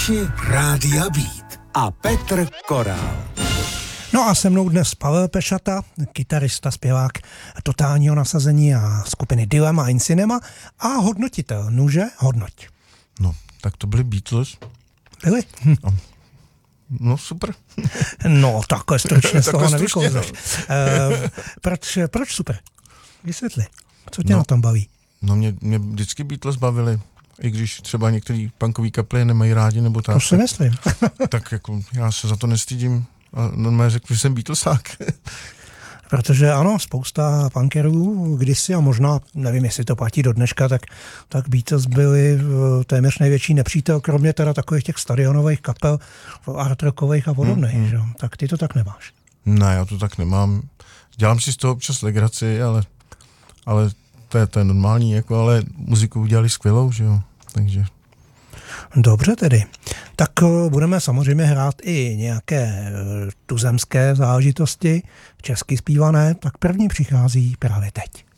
Uši Rádia Beat a Petr Korál. No a se mnou dnes Pavel Pešata, kytarista, zpěvák Totálního nasazení a skupiny Dilema in Cinema a hodnotitel. Nuže, hodnoť. No, tak to byli Beatles. Byli? No, super. No, takhle stručně z toho nevykouzeš. Proč super? Vysvětli. Co tě na tom baví? No, mě vždycky Beatles bavili. I když třeba některý punkový kapely nemají rádi, nebo tak. To si myslím. Tak jako já se za to nestydím. A normálně řekl, že jsem Beatlesák. Protože ano, spousta punkerů kdysi, a možná, nevím, jestli to platí do dneška, tak Beatles byli téměř největší nepřítel, kromě teda takových těch stadionových kapel, art rockových a podobných. Že? Tak ty to tak nemáš. Ne, já to tak nemám. Dělám si z toho občas legraci, ale to je normální, jako, ale muziku udělali skvělou, že jo, takže... Dobře tedy. Tak budeme samozřejmě hrát i nějaké tuzemské záležitosti, česky zpívané, tak první přichází právě teď.